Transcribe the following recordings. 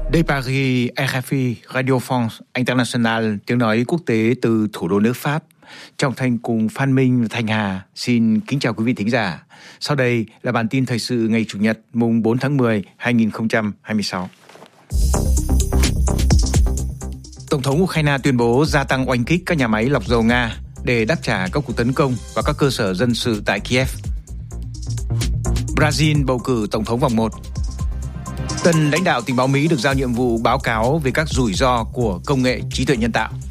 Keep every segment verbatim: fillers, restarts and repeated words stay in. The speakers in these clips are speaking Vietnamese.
De Paris, rờ ép i, Radio France International, tiếng nói quốc tế từ thủ đô nước Pháp. Trọng Thành cùng Phan Minh và Thanh Hà xin kính chào quý vị thính giả. Sau đây là bản tin thời sự ngày Chủ nhật mùng bốn tháng mười, hai nghìn không trăm hai mươi sáu. Tổng thống Ukraine tuyên bố gia tăng oanh kích các nhà máy lọc dầu Nga để đáp trả các cuộc tấn công vào các cơ sở dân sự tại Kiev. Brazil bầu cử tổng thống vòng một. Tân lãnh đạo tình báo Mỹ được giao nhiệm vụ báo cáo về các rủi ro của công nghệ trí tuệ nhân tạo.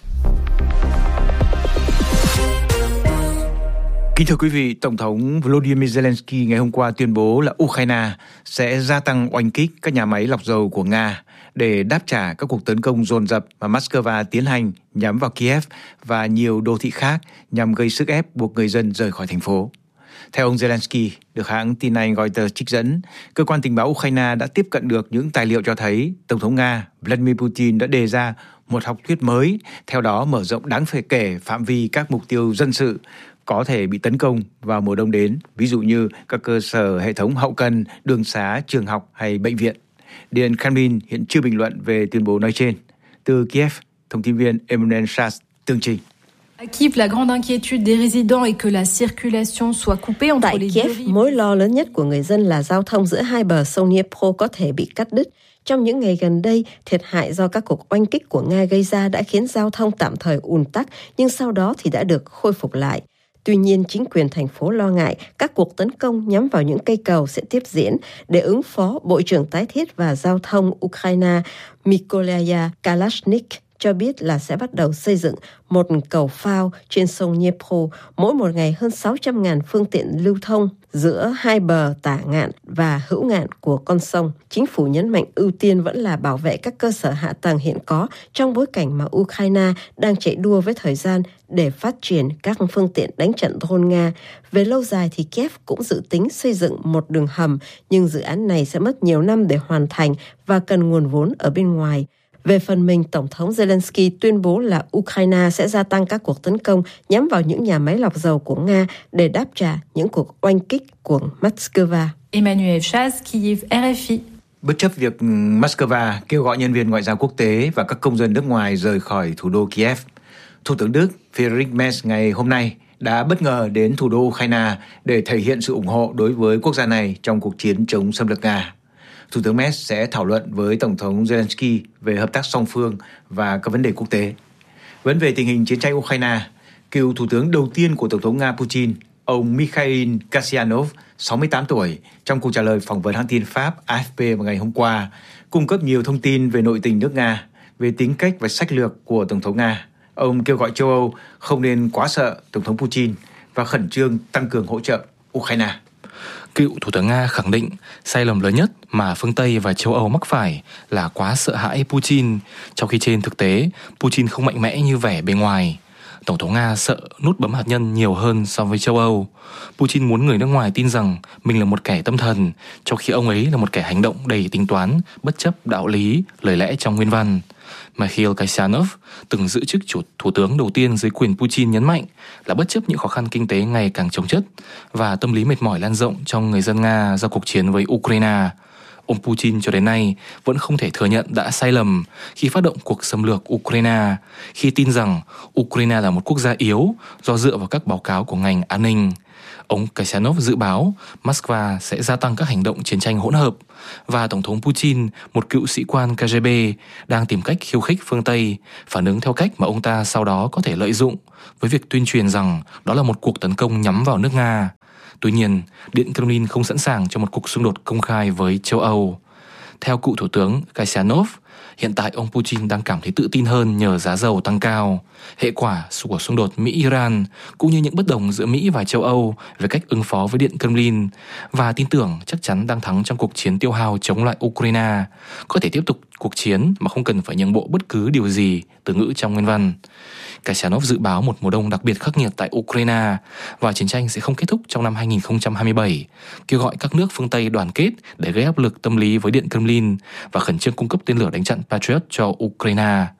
Kính thưa quý vị, Tổng thống Volodymyr Zelensky ngày hôm qua tuyên bố là Ukraine sẽ gia tăng oanh kích các nhà máy lọc dầu của Nga để đáp trả các cuộc tấn công dồn dập mà Moscow tiến hành nhắm vào Kiev và nhiều đô thị khác nhằm gây sức ép buộc người dân rời khỏi thành phố. Theo ông Zelensky, được hãng tin Anh Reuters trích dẫn, cơ quan tình báo Ukraine đã tiếp cận được những tài liệu cho thấy Tổng thống Nga Vladimir Putin đã đề ra một học thuyết mới, theo đó mở rộng đáng phải kể phạm vi các mục tiêu dân sự có thể bị tấn công vào mùa đông đến, ví dụ như các cơ sở hệ thống hậu cần, đường xá, trường học hay bệnh viện. Điện Kremlin hiện chưa bình luận về tuyên bố nói trên. Từ Kiev, thông tin viên Emmanuel Schatz tường trình. À Kiev, la grande inquiétude des résidents est que la circulation soit coupée entre Tại les Kiev, deux rives. mối lo lớn nhất của người dân là giao thông giữa hai bờ sông Dnipro có thể bị cắt đứt. Trong những ngày gần đây, thiệt hại do các cuộc oanh kích của Nga gây ra đã khiến giao thông tạm thời ùn tắc, nhưng sau đó thì đã được khôi phục lại. Tuy nhiên, chính quyền thành phố lo ngại các cuộc tấn công nhắm vào những cây cầu sẽ tiếp diễn. Để ứng phó, Bộ trưởng Tái thiết và Giao thông Ukraine Mykolia Kalashnik cho biết là sẽ bắt đầu xây dựng một cầu phao trên sông Dnipro, mỗi một ngày hơn sáu trăm nghìn phương tiện lưu thông giữa hai bờ tả ngạn và hữu ngạn của con sông. Chính phủ nhấn mạnh ưu tiên vẫn là bảo vệ các cơ sở hạ tầng hiện có trong bối cảnh mà Ukraine đang chạy đua với thời gian để phát triển các phương tiện đánh trận drone Nga. Về lâu dài thì Kiev cũng dự tính xây dựng một đường hầm, nhưng dự án này sẽ mất nhiều năm để hoàn thành và cần nguồn vốn ở bên ngoài. Về phần mình, Tổng thống Zelensky tuyên bố là Ukraine sẽ gia tăng các cuộc tấn công nhắm vào những nhà máy lọc dầu của Nga để đáp trả những cuộc oanh kích của Moscow. Emmanuel Schatz, Kiev, rờ ép i. Bất chấp việc Moscow kêu gọi nhân viên ngoại giao quốc tế và các công dân nước ngoài rời khỏi thủ đô Kiev, Thủ tướng Đức Friedrich Merz ngày hôm nay đã bất ngờ đến thủ đô Ukraine để thể hiện sự ủng hộ đối với quốc gia này trong cuộc chiến chống xâm lược Nga. Thủ tướng Merz sẽ thảo luận với Tổng thống Zelensky về hợp tác song phương và các vấn đề quốc tế. Vấn về tình hình chiến tranh Ukraine, cựu thủ tướng đầu tiên của Tổng thống Nga Putin, ông Mikhail Kasyanov, sáu mươi tám tuổi, trong cuộc trả lời phỏng vấn hãng tin Pháp a ép pê vào ngày hôm qua, cung cấp nhiều thông tin về nội tình nước Nga, về tính cách và sách lược của Tổng thống Nga. Ông kêu gọi châu Âu không nên quá sợ Tổng thống Putin và khẩn trương tăng cường hỗ trợ Ukraine. Cựu Thủ tướng Nga khẳng định sai lầm lớn nhất mà phương Tây và châu Âu mắc phải là quá sợ hãi Putin, trong khi trên thực tế Putin không mạnh mẽ như vẻ bề ngoài. Tổng thống Nga sợ nút bấm hạt nhân nhiều hơn so với châu Âu. Putin muốn người nước ngoài tin rằng mình là một kẻ tâm thần, trong khi ông ấy là một kẻ hành động đầy tính toán, bất chấp đạo lý, lời lẽ trong nguyên văn. Mikhail Kasyanov, từng giữ chức chủ thủ tướng đầu tiên dưới quyền Putin, nhấn mạnh là bất chấp những khó khăn kinh tế ngày càng chồng chất và tâm lý mệt mỏi lan rộng trong người dân Nga do cuộc chiến với Ukraine, ông Putin cho đến nay vẫn không thể thừa nhận đã sai lầm khi phát động cuộc xâm lược Ukraine, khi tin rằng Ukraine là một quốc gia yếu do dựa vào các báo cáo của ngành an ninh. Ông Kasyanov dự báo Moscow sẽ gia tăng các hành động chiến tranh hỗn hợp và Tổng thống Putin, một cựu sĩ quan ca giê bê, đang tìm cách khiêu khích phương Tây, phản ứng theo cách mà ông ta sau đó có thể lợi dụng với việc tuyên truyền rằng đó là một cuộc tấn công nhắm vào nước Nga. Tuy nhiên, Điện Kremlin không sẵn sàng cho một cuộc xung đột công khai với châu Âu. Theo cựu Thủ tướng Kasyanov, hiện tại ông Putin đang cảm thấy tự tin hơn nhờ giá dầu tăng cao, hệ quả của xung đột Mỹ-Iran, cũng như những bất đồng giữa Mỹ và châu Âu về cách ứng phó với Điện Kremlin, và tin tưởng chắc chắn đang thắng trong cuộc chiến tiêu hao chống lại Ukraine, có thể tiếp tục cuộc chiến mà không cần phải nhượng bộ bất cứ điều gì, từ ngữ trong nguyên văn. Kasyanov dự báo một mùa đông đặc biệt khắc nghiệt tại Ukraine và chiến tranh sẽ không kết thúc trong năm hai nghìn không trăm hai mươi bảy, kêu gọi các nước phương Tây đoàn kết để gây áp lực tâm lý với Điện Kremlin và khẩn trương cung cấp tên lửa đánh chặn Patriot cho Ukraine.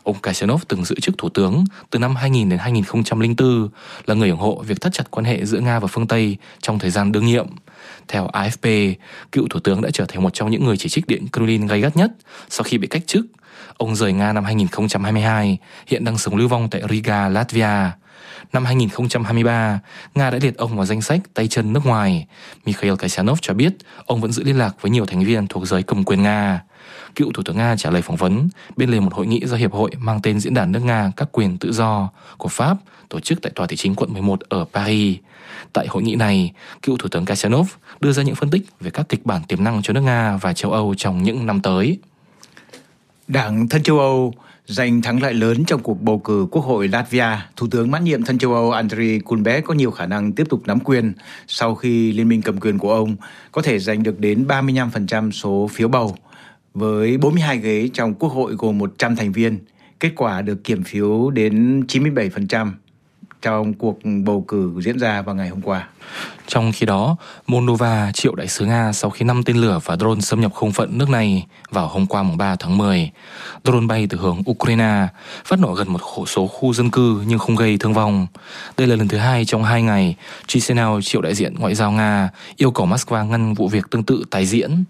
Ông Kasyanov từng giữ chức thủ tướng từ năm hai nghìn đến hai nghìn không trăm lẻ bốn, là người ủng hộ việc thắt chặt quan hệ giữa Nga và phương Tây trong thời gian đương nhiệm. Theo a ép pê, cựu thủ tướng đã trở thành một trong những người chỉ trích Điện Kremlin gay gắt nhất sau khi bị cách chức. Ông rời Nga năm hai nghìn không trăm hai mươi hai, hiện đang sống lưu vong tại Riga, Latvia. Năm hai nghìn không trăm hai mươi ba, Nga đã liệt ông vào danh sách tay chân nước ngoài. Mikhail Kasyanov cho biết ông vẫn giữ liên lạc với nhiều thành viên thuộc giới cầm quyền Nga. Cựu thủ tướng Nga trả lời phỏng vấn bên lề một hội nghị do Hiệp hội mang tên Diễn đàn nước Nga các quyền tự do của Pháp tổ chức tại Tòa Thị chính quận mười một ở Paris. Tại hội nghị này, cựu thủ tướng Kasyanov đưa ra những phân tích về các kịch bản tiềm năng cho nước Nga và châu Âu trong những năm tới. Đảng Thân châu Âu giành thắng lợi lớn trong cuộc bầu cử Quốc hội Latvia. Thủ tướng mãn nhiệm Thân châu Âu Andriy Kulbek có nhiều khả năng tiếp tục nắm quyền sau khi liên minh cầm quyền của ông có thể giành được đến ba mươi lăm phần trăm số phiếu bầu. Với bốn mươi hai ghế trong Quốc hội gồm một trăm thành viên, kết quả được kiểm phiếu đến chín mươi bảy phần trăm trong cuộc bầu cử diễn ra vào ngày hôm qua. Trong khi đó, Moldova triệu đại sứ Nga sau khi năm tên lửa và drone xâm nhập không phận nước này vào hôm qua mùng ba tháng mười. Drone bay từ hướng Ukraine, phát nổ gần một số khu dân cư nhưng không gây thương vong. Đây là lần thứ hai trong hai ngày, Chisinau triệu đại diện ngoại giao Nga yêu cầu Moscow ngăn vụ việc tương tự tái diễn.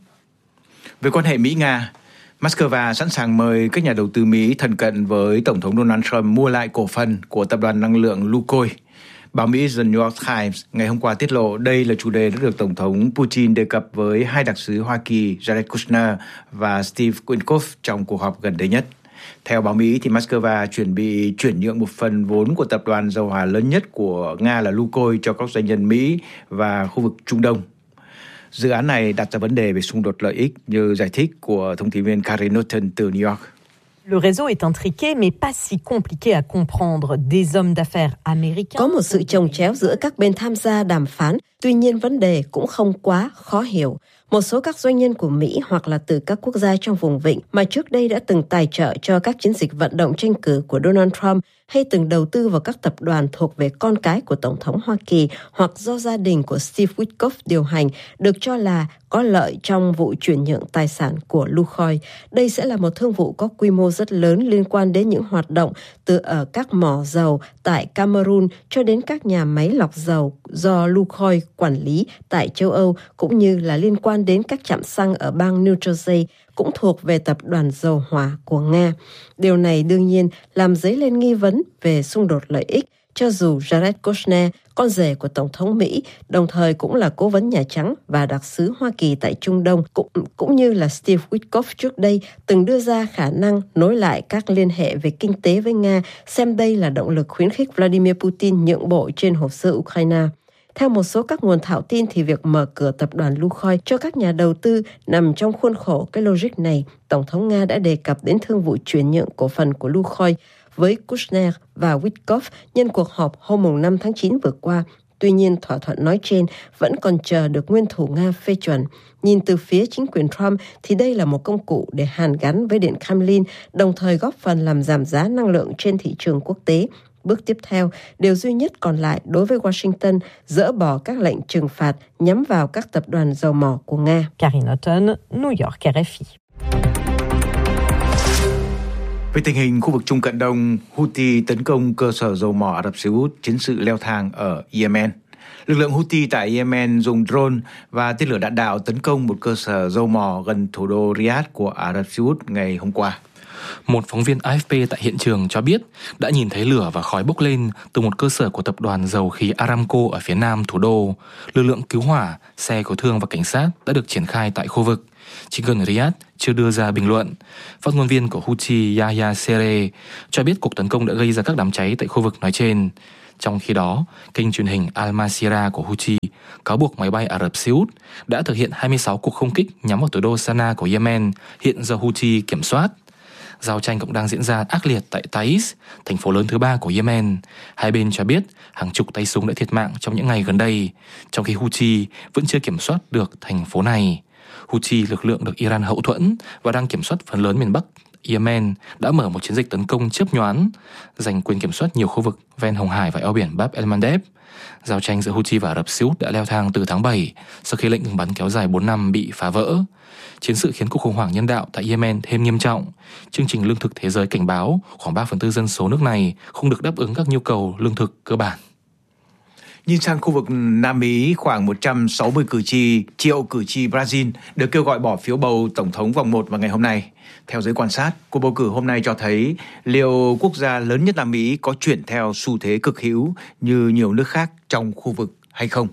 Về quan hệ Mỹ-Nga, Moscow sẵn sàng mời các nhà đầu tư Mỹ thân cận với Tổng thống Donald Trump mua lại cổ phần của tập đoàn năng lượng Lukoil. Báo Mỹ The New York Times ngày hôm qua tiết lộ đây là chủ đề đã được Tổng thống Putin đề cập với hai đặc sứ Hoa Kỳ Jared Kushner và Steve Witkoff trong cuộc họp gần đây nhất. Theo báo Mỹ, thì Moscow chuẩn bị chuyển nhượng một phần vốn của tập đoàn dầu hỏa lớn nhất của Nga là Lukoil cho các doanh nhân Mỹ và khu vực Trung Đông. Dự án này đặt ra vấn đề về xung đột lợi ích như giải thích của thông tin viên Karen Norton từ New York. Le réseau est intriqué mais pas si compliqué à comprendre. Des hommes d'affaires américains. Có một sự chồng chéo giữa các bên tham gia đàm phán, tuy nhiên vấn đề cũng không quá khó hiểu. Một số các doanh nhân của Mỹ hoặc là từ các quốc gia trong vùng vịnh mà trước đây đã từng tài trợ cho các chiến dịch vận động tranh cử của Donald Trump hay từng đầu tư vào các tập đoàn thuộc về con cái của Tổng thống Hoa Kỳ hoặc do gia đình của Steve Witkoff điều hành được cho là có lợi trong vụ chuyển nhượng tài sản của Lukoil. Đây sẽ là một thương vụ có quy mô rất lớn liên quan đến những hoạt động từ ở các mỏ dầu tại Cameroon cho đến các nhà máy lọc dầu do Lukoil quản lý tại châu Âu, cũng như là liên quan đến các trạm xăng ở bang New Jersey cũng thuộc về tập đoàn dầu hỏa của Nga. Điều này đương nhiên làm dấy lên nghi vấn về xung đột lợi ích, cho dù Jared Kushner, con rể của Tổng thống Mỹ, đồng thời cũng là cố vấn Nhà Trắng và đặc sứ Hoa Kỳ tại Trung Đông, cũng, cũng như là Steve Witkoff trước đây, từng đưa ra khả năng nối lại các liên hệ về kinh tế với Nga, xem đây là động lực khuyến khích Vladimir Putin nhượng bộ trên hồ sơ Ukraine. Theo một số các nguồn thạo tin thì việc mở cửa tập đoàn Lukoil cho các nhà đầu tư nằm trong khuôn khổ cái logic này. Tổng thống Nga đã đề cập đến thương vụ chuyển nhượng cổ phần của Lukoil với Kushner và Witkoff nhân cuộc họp hôm năm tháng chín vừa qua. Tuy nhiên, thỏa thuận nói trên vẫn còn chờ được nguyên thủ Nga phê chuẩn. Nhìn từ phía chính quyền Trump thì đây là một công cụ để hàn gắn với Điện Kremlin, đồng thời góp phần làm giảm giá năng lượng trên thị trường quốc tế. Bước tiếp theo, điều duy nhất còn lại đối với Washington dỡ bỏ các lệnh trừng phạt nhắm vào các tập đoàn dầu mỏ của Nga. Karen Norton, New York, R F I. Về tình hình khu vực Trung Cận Đông, Houthi tấn công cơ sở dầu mỏ Ả Rập Xê Út, chiến sự leo thang ở Yemen. Lực lượng Houthi tại Yemen dùng drone và tên lửa đạn đạo tấn công một cơ sở dầu mỏ gần thủ đô Riyadh của Ả Rập Xê Út ngày hôm qua. Một phóng viên a ép pê tại hiện trường cho biết đã nhìn thấy lửa và khói bốc lên từ một cơ sở của tập đoàn dầu khí Aramco ở phía nam thủ đô. Lực lượng cứu hỏa, xe cứu thương và cảnh sát đã được triển khai tại khu vực. Chính quyền Riyadh chưa đưa ra bình luận. Phát ngôn viên của Houthi Yahya Sere cho biết cuộc tấn công đã gây ra các đám cháy tại khu vực nói trên. Trong khi đó, kênh truyền hình Al Masira của Houthi cáo buộc máy bay Ả Rập Xê Út đã thực hiện hai mươi sáu cuộc không kích nhắm vào thủ đô Sanaa của Yemen, hiện do Houthi kiểm soát. Giao tranh cũng đang diễn ra ác liệt tại Taiz, thành phố lớn thứ ba của Yemen. Hai bên cho biết hàng chục tay súng đã thiệt mạng trong những ngày gần đây, trong khi Houthi vẫn chưa kiểm soát được thành phố này. Houthi, lực lượng được Iran hậu thuẫn và đang kiểm soát phần lớn miền Bắc Yemen, đã mở một chiến dịch tấn công chớp nhoáng, giành quyền kiểm soát nhiều khu vực ven Hồng Hải và eo biển Bab el-Mandeb. Giao tranh giữa Houthi và Ả Rập Xê Út đã leo thang từ tháng bảy sau khi lệnh ngừng bắn kéo dài bốn năm bị phá vỡ. Chiến sự khiến cuộc khủng hoảng nhân đạo tại Yemen thêm nghiêm trọng. Chương trình Lương thực Thế giới cảnh báo khoảng ba phần tư dân số nước này không được đáp ứng các nhu cầu lương thực cơ bản. Nhìn sang khu vực Nam Mỹ, khoảng một trăm sáu mươi cử tri, triệu cử tri Brazil được kêu gọi bỏ phiếu bầu Tổng thống vòng một vào ngày hôm nay. Theo giới quan sát, cuộc bầu cử hôm nay cho thấy liệu quốc gia lớn nhất Nam Mỹ có chuyển theo xu thế cực hữu như nhiều nước khác trong khu vực hay không.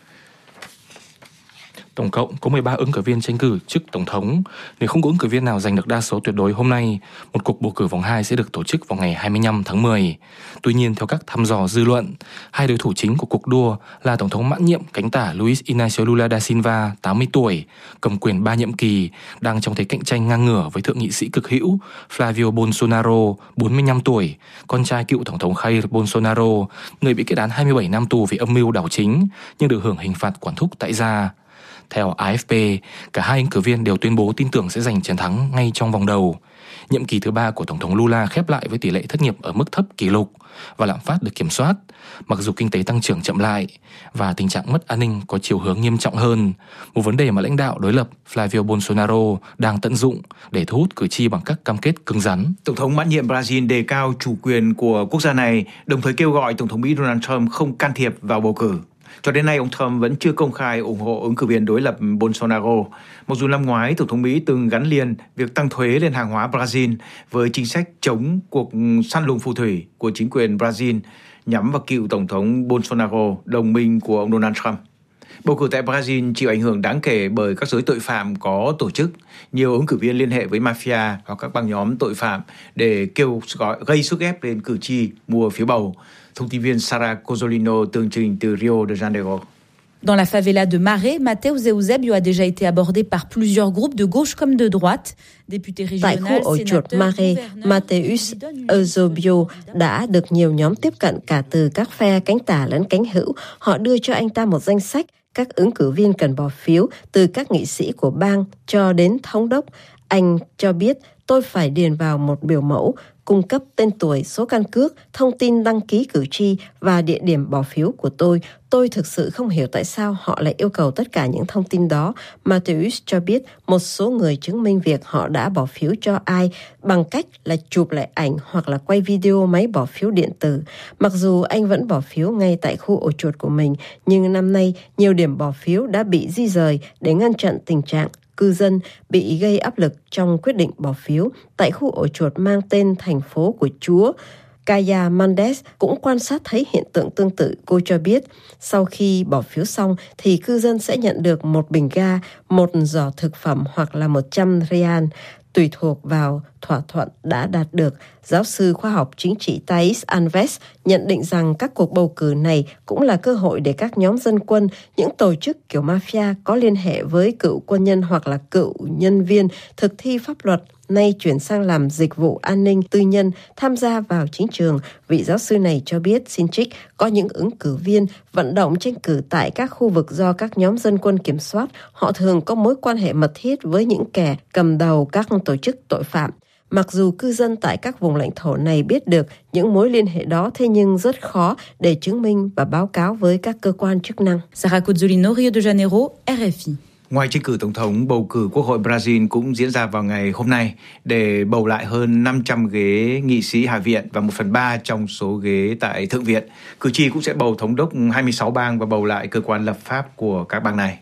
Tổng cộng có mười ba ứng cử viên tranh cử chức Tổng thống. Nếu không có ứng cử viên nào giành được đa số tuyệt đối hôm nay, một cuộc bầu cử vòng hai sẽ được tổ chức vào ngày hai mươi lăm tháng mười. Tuy nhiên, theo các thăm dò dư luận, hai đối thủ chính của cuộc đua là Tổng thống mãn nhiệm cánh tả Luiz Inácio Lula da Silva, tám mươi tuổi, cầm quyền ba nhiệm kỳ, đang trong thế cạnh tranh ngang ngửa với thượng nghị sĩ cực hữu Flavio Bolsonaro, bốn mươi lăm tuổi, con trai cựu Tổng thống Jair Bolsonaro, người bị kết án hai mươi bảy năm tù vì âm mưu đảo chính nhưng được hưởng hình phạt quản thúc tại gia. Theo a ép pê, cả hai ứng cử viên đều tuyên bố tin tưởng sẽ giành chiến thắng ngay trong vòng đầu. Nhiệm kỳ thứ ba của Tổng thống Lula khép lại với tỷ lệ thất nghiệp ở mức thấp kỷ lục và lạm phát được kiểm soát, mặc dù kinh tế tăng trưởng chậm lại và tình trạng mất an ninh có chiều hướng nghiêm trọng hơn, một vấn đề mà lãnh đạo đối lập Flavio Bolsonaro đang tận dụng để thu hút cử tri bằng các cam kết cứng rắn. Tổng thống mãn nhiệm Brazil đề cao chủ quyền của quốc gia này, đồng thời kêu gọi Tổng thống Mỹ Donald Trump không can thiệp vào bầu cử. Cho đến nay, ông Trump vẫn chưa công khai ủng hộ ứng cử viên đối lập Bolsonaro. Mặc dù năm ngoái, Tổng thống Mỹ từng gắn liền việc tăng thuế lên hàng hóa Brazil với chính sách chống cuộc săn lùng phù thủy của chính quyền Brazil nhắm vào cựu Tổng thống Bolsonaro, đồng minh của ông Donald Trump. Bầu cử tại Brazil chịu ảnh hưởng đáng kể bởi các giới tội phạm có tổ chức. Nhiều ứng cử viên liên hệ với mafia hoặc các băng nhóm tội phạm để kêu gọi gây sức ép lên cử tri mua phiếu bầu. Thông tin viên Sarah Cozzolino tường trình từ Rio de Janeiro. Dans la favela de Maré, Mateus Eusébio a déjà été abordé par plusieurs groupes de gauche comme de droite. Tại khu ổ chuột Maré, Mateus Eusébio đã được nhiều nhóm tiếp cận cả từ các phe cánh tả lẫn cánh hữu. Họ đưa cho anh ta một danh sách các ứng cử viên cần bỏ phiếu, từ các nghị sĩ của bang cho đến thống đốc. Anh cho biết, tôi phải điền vào một biểu mẫu, cung cấp tên tuổi, số căn cước, thông tin đăng ký cử tri và địa điểm bỏ phiếu của tôi. Tôi thực sự không hiểu tại sao họ lại yêu cầu tất cả những thông tin đó. Mateus cho biết một số người chứng minh việc họ đã bỏ phiếu cho ai bằng cách là chụp lại ảnh hoặc là quay video máy bỏ phiếu điện tử. Mặc dù anh vẫn bỏ phiếu ngay tại khu ổ chuột của mình, nhưng năm nay nhiều điểm bỏ phiếu đã bị di rời để ngăn chặn tình trạng cư dân bị gây áp lực trong quyết định bỏ phiếu. Tại khu ổ chuột mang tên thành phố của Chúa, Kaya Mendes cũng quan sát thấy hiện tượng tương tự. Cô cho biết, sau khi bỏ phiếu xong thì cư dân sẽ nhận được một bình ga, một giỏ thực phẩm hoặc là một trăm rial, tùy thuộc vào thỏa thuận đã đạt được. Giáo sư khoa học chính trị Thais Alves nhận định rằng các cuộc bầu cử này cũng là cơ hội để các nhóm dân quân, những tổ chức kiểu mafia có liên hệ với cựu quân nhân hoặc là cựu nhân viên thực thi pháp luật nay chuyển sang làm dịch vụ an ninh tư nhân tham gia vào chính trường. Vị giáo sư này cho biết, xin trích, có những ứng cử viên vận động tranh cử tại các khu vực do các nhóm dân quân kiểm soát. Họ thường có mối quan hệ mật thiết với những kẻ cầm đầu các tổ chức tội phạm. Mặc dù cư dân tại các vùng lãnh thổ này biết được những mối liên hệ đó, thế nhưng rất khó để chứng minh và báo cáo với các cơ quan chức năng. Sarah Cozzolino, Rio de Janeiro, R F I. Ngoài tranh cử tổng thống, bầu cử Quốc hội Brazil cũng diễn ra vào ngày hôm nay để bầu lại hơn năm trăm ghế nghị sĩ Hạ viện và một phần ba trong số ghế tại Thượng viện. Cử tri cũng sẽ bầu thống đốc hai mươi sáu bang và bầu lại cơ quan lập pháp của các bang này.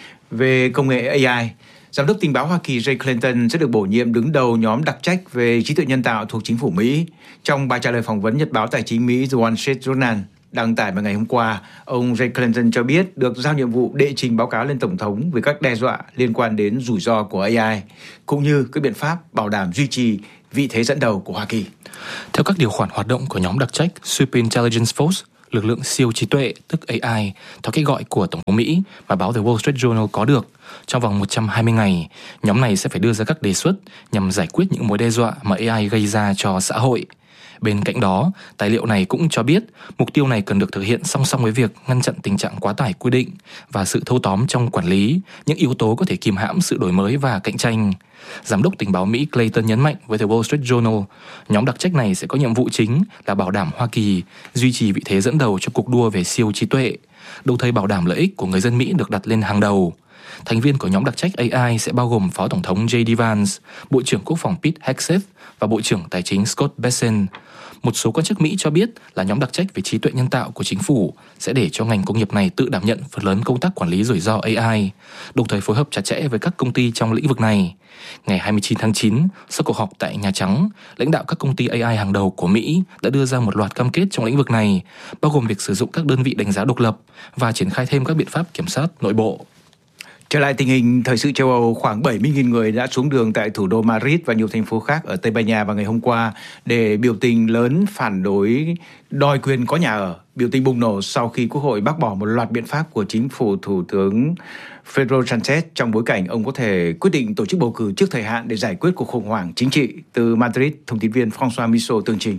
Về công nghệ a i, Giám đốc tình báo Hoa Kỳ Jay Clayton sẽ được bổ nhiệm đứng đầu nhóm đặc trách về trí tuệ nhân tạo thuộc chính phủ Mỹ. Trong bài trả lời phỏng vấn nhật báo tài chính Mỹ The Wall Street Journal đăng tải vào ngày hôm qua, ông Jay Clayton cho biết được giao nhiệm vụ đệ trình báo cáo lên Tổng thống về các đe dọa liên quan đến rủi ro của a i, cũng như các biện pháp bảo đảm duy trì vị thế dẫn đầu của Hoa Kỳ. Theo các điều khoản hoạt động của nhóm đặc trách Super Intelligence Force, lực lượng siêu trí tuệ, tức a i, theo cách gọi của Tổng thống Mỹ mà báo The Wall Street Journal có được, trong vòng một trăm hai mươi ngày, nhóm này sẽ phải đưa ra các đề xuất nhằm giải quyết những mối đe dọa mà a i gây ra cho xã hội. Bên cạnh đó, tài liệu này cũng cho biết mục tiêu này cần được thực hiện song song với việc ngăn chặn tình trạng quá tải quy định và sự thâu tóm trong quản lý, những yếu tố có thể kìm hãm sự đổi mới và cạnh tranh. Giám đốc tình báo Mỹ Clayton nhấn mạnh với The Wall Street Journal, nhóm đặc trách này sẽ có nhiệm vụ chính là bảo đảm Hoa Kỳ duy trì vị thế dẫn đầu trong cuộc đua về siêu trí tuệ, đồng thời bảo đảm lợi ích của người dân Mỹ được đặt lên hàng đầu. Thành viên của nhóm đặc trách a i sẽ bao gồm Phó Tổng thống J D Vance, Bộ trưởng Quốc phòng Pete Hegseth và Bộ trưởng Tài chính Scott Bessent. Một số quan chức Mỹ cho biết là nhóm đặc trách về trí tuệ nhân tạo của chính phủ sẽ để cho ngành công nghiệp này tự đảm nhận phần lớn công tác quản lý rủi ro a i, đồng thời phối hợp chặt chẽ với các công ty trong lĩnh vực này. Ngày hai mươi chín tháng chín, sau cuộc họp tại Nhà Trắng, lãnh đạo các công ty a i hàng đầu của Mỹ đã đưa ra một loạt cam kết trong lĩnh vực này, bao gồm việc sử dụng các đơn vị đánh giá độc lập và triển khai thêm các biện pháp kiểm soát nội bộ. Trở lại tình hình thời sự châu Âu, khoảng bảy mươi nghìn người đã xuống đường tại thủ đô Madrid và nhiều thành phố khác ở Tây Ban Nha vào ngày hôm qua để biểu tình lớn phản đối đòi quyền có nhà ở. Biểu tình bùng nổ sau khi Quốc hội bác bỏ một loạt biện pháp của chính phủ Thủ tướng Pedro Sánchez trong bối cảnh ông có thể quyết định tổ chức bầu cử trước thời hạn để giải quyết cuộc khủng hoảng chính trị. Từ Madrid, thông tin viên François Michaud tường trình.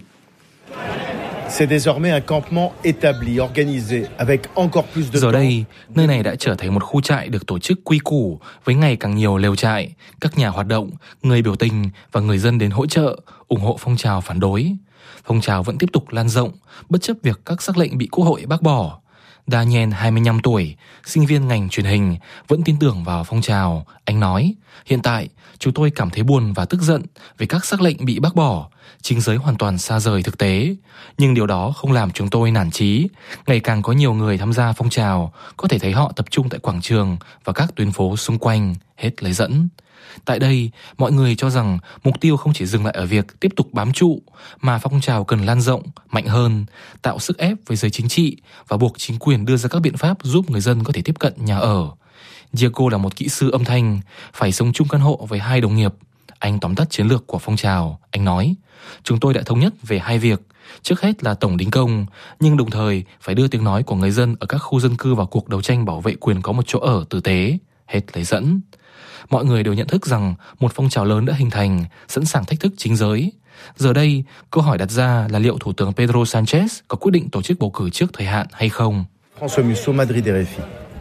C'est désormais un campement établi, organisé, avec encore plus de Giờ đây, nơi này đã trở thành một khu trại được tổ chức quy củ với ngày càng nhiều lều trại, các nhà hoạt động, người biểu tình và người dân đến hỗ trợ, ủng hộ phong trào phản đối. Phong trào vẫn tiếp tục lan rộng, bất chấp việc các sắc lệnh bị Quốc hội bác bỏ. Daniel, hai mươi lăm tuổi, sinh viên ngành truyền hình, vẫn tin tưởng vào phong trào. Anh nói, hiện tại, chúng tôi cảm thấy buồn và tức giận vì các sắc lệnh bị bác bỏ. Chính giới hoàn toàn xa rời thực tế. Nhưng điều đó không làm chúng tôi nản chí. Ngày càng có nhiều người tham gia phong trào, có thể thấy họ tập trung tại quảng trường và các tuyến phố xung quanh, hết lấy dẫn. Tại đây, mọi người cho rằng mục tiêu không chỉ dừng lại ở việc tiếp tục bám trụ, mà phong trào cần lan rộng, mạnh hơn, tạo sức ép với giới chính trị và buộc chính quyền đưa ra các biện pháp giúp người dân có thể tiếp cận nhà ở. Diego là một kỹ sư âm thanh, phải sống chung căn hộ với hai đồng nghiệp. Anh tóm tắt chiến lược của phong trào. Anh nói, chúng tôi đã thống nhất về hai việc. Trước hết là tổng đình công, nhưng đồng thời phải đưa tiếng nói của người dân ở các khu dân cư vào cuộc đấu tranh bảo vệ quyền có một chỗ ở tử tế. Hết lấy dẫn. Mọi người đều nhận thức rằng một phong trào lớn đã hình thành, sẵn sàng thách thức chính giới. Giờ đây, câu hỏi đặt ra là liệu Thủ tướng Pedro Sánchez có quyết định tổ chức bầu cử trước thời hạn hay không? François Michaud, Madrid, R F I.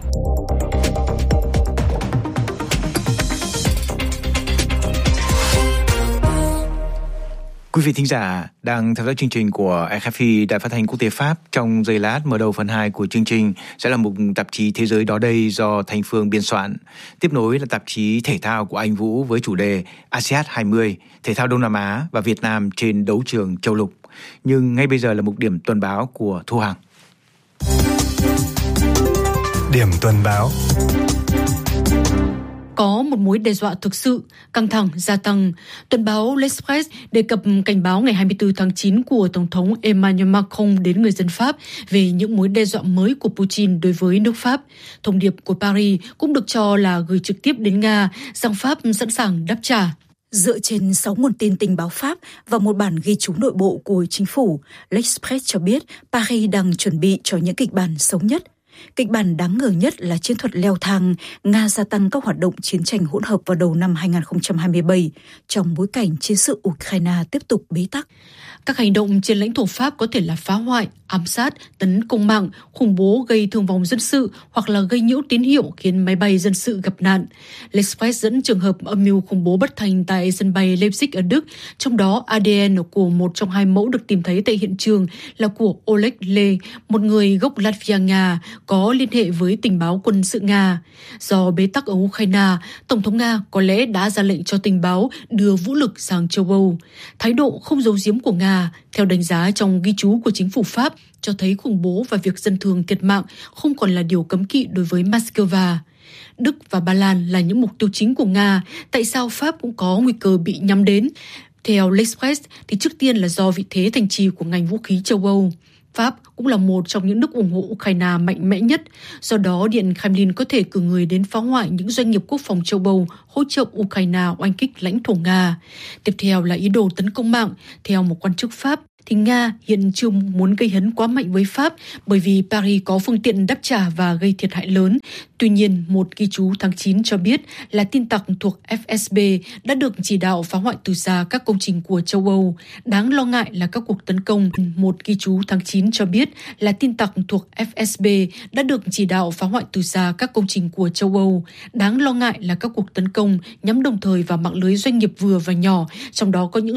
Quý vị thính giả đang theo dõi chương trình của R F I, Đài Phát thanh Quốc tế Pháp. Trong giây lát mở đầu phần hai của chương trình sẽ là một tạp chí Thế giới đó đây do Thanh Phương biên soạn. Tiếp nối là tạp chí Thể thao của Anh Vũ với chủ đề a sê a n hai mươi, Thể thao Đông Nam Á và Việt Nam trên đấu trường châu lục. Nhưng ngay bây giờ là mục điểm tuần báo của Thu Hằng. Điểm tuần báo. Có một mối đe dọa thực sự, căng thẳng gia tăng. Tuần báo L'Express đề cập cảnh báo ngày hai mươi tư tháng chín của Tổng thống Emmanuel Macron đến người dân Pháp về những mối đe dọa mới của Putin đối với nước Pháp. Thông điệp của Paris cũng được cho là gửi trực tiếp đến Nga, rằng Pháp sẵn sàng đáp trả. Dựa trên sáu nguồn tin tình báo Pháp và một bản ghi chú nội bộ của chính phủ, L'Express cho biết Paris đang chuẩn bị cho những kịch bản xấu nhất. Kịch bản đáng ngờ nhất là chiến thuật leo thang, Nga gia tăng các hoạt động chiến tranh hỗn hợp vào đầu năm hai không hai bảy trong bối cảnh chiến sự Ukraine tiếp tục bế tắc. Các hành động trên lãnh thổ Pháp có thể là phá hoại, ám sát, tấn công mạng, khủng bố gây thương vong dân sự hoặc là gây nhiễu tín hiệu khiến máy bay dân sự gặp nạn. L'Express dẫn trường hợp âm mưu khủng bố bất thành tại sân bay Leipzig ở Đức, trong đó a đê en của một trong hai mẫu được tìm thấy tại hiện trường là của Oleg Le, một người gốc Latvia Nga, có liên hệ với tình báo quân sự Nga. Do bế tắc ở Ukraine, Tổng thống Nga có lẽ đã ra lệnh cho tình báo đưa vũ lực sang châu Âu. Thái độ không giấu giếm của Nga, theo đánh giá trong ghi chú của chính phủ Pháp, cho thấy khủng bố và việc dân thường thiệt mạng không còn là điều cấm kỵ đối với Moscow. Đức và Ba Lan là những mục tiêu chính của Nga, tại sao Pháp cũng có nguy cơ bị nhắm đến? Theo L'Express thì trước tiên là do vị thế thành trì của ngành vũ khí châu Âu. Pháp cũng là một trong những nước ủng hộ Ukraine mạnh mẽ nhất, do đó Điện Kremlin có thể cử người đến phá hoại những doanh nghiệp quốc phòng châu Âu hỗ trợ Ukraine oanh kích lãnh thổ Nga. Tiếp theo là ý đồ tấn công mạng. Theo một quan chức Pháp, thì Nga hiện chưa muốn gây hấn quá mạnh với Pháp bởi vì Paris có phương tiện đáp trả và gây thiệt hại lớn. Tuy nhiên, một ghi chú tháng chín cho biết là tin tặc thuộc ép ét bê đã được chỉ đạo phá hoại từ xa các công trình của châu Âu. Đáng lo ngại là các cuộc tấn công. Một ghi chú tháng chín cho biết là tin tặc thuộc ép ét bê đã được chỉ đạo phá hoại từ xa các công trình của châu Âu. Đáng lo ngại là các cuộc tấn công nhắm đồng thời vào mạng lưới doanh nghiệp vừa và nhỏ, trong đó có những